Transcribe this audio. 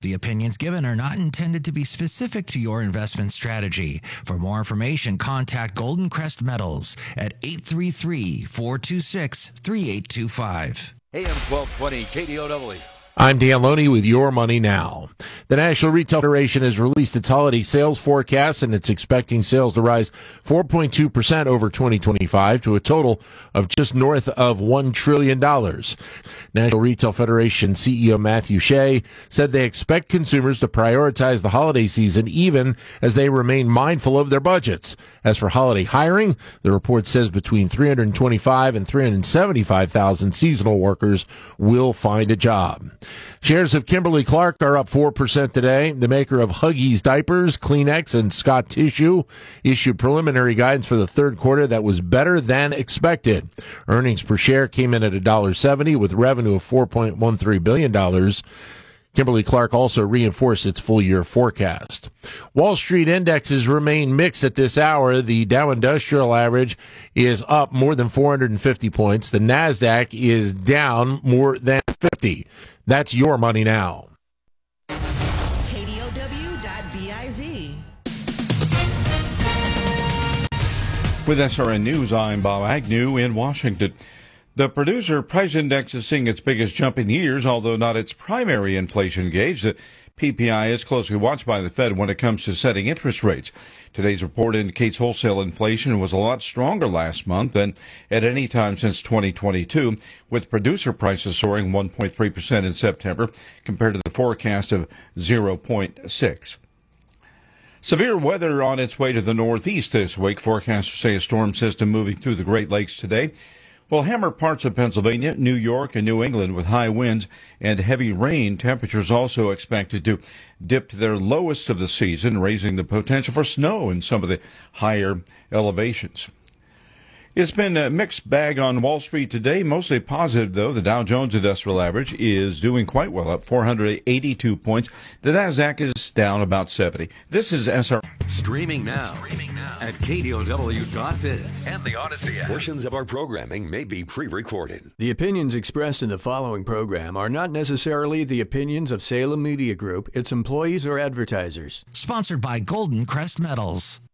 The opinions given are not intended to be specific to your investment strategy. For more information, contact Golden Crest Metals at 833-426-3825. AM 1220 KDOW. I'm Dan Loney with Your Money Now. The National Retail Federation has released its holiday sales forecast, and it's expecting sales to rise 4.2% over 2025 to a total of just north of $1 trillion. National Retail Federation CEO Matthew Shea said they expect consumers to prioritize the holiday season even as they remain mindful of their budgets. As for holiday hiring, the report says between 325 and 375,000 seasonal workers will find a job. Shares of Kimberly-Clark are up 4% today. The maker of Huggies diapers, Kleenex, and Scott Tissue issued preliminary guidance for the third quarter that was better than expected. Earnings per share came in at $1.70 with revenue of $4.13 billion. Kimberly-Clark also reinforced its full-year forecast. Wall Street indexes remain mixed at this hour. The Dow Industrial Average is up more than 450 points. The NASDAQ is down more than 50. That's Your Money Now. KDOW.biz. With SRN News, I'm Bob Agnew in Washington. The Producer Price Index is seeing its biggest jump in years, although not its primary inflation gauge. The PPI is closely watched by the Fed when it comes to setting interest rates. Today's report indicates wholesale inflation was a lot stronger last month than at any time since 2022, with producer prices soaring 1.3% in September compared to the forecast of 0.6%. Severe weather on its way to the northeast this week. Forecasters say a storm system moving through the Great Lakes today will hammer parts of Pennsylvania, New York, and New England with high winds and heavy rain. Temperatures also expected to dip to their lowest of the season, raising the potential for snow in some of the higher elevations. It's been a mixed bag on Wall Street today, mostly positive, though. The Dow Jones Industrial Average is doing quite well, up 482 points. The NASDAQ is down about 70. This is SR. Streaming now at KDOW.biz and the Odyssey app. Portions of our programming may be pre-recorded. The opinions expressed in the following program are not necessarily the opinions of Salem Media Group, its employees, or advertisers. Sponsored by Golden Crest Metals.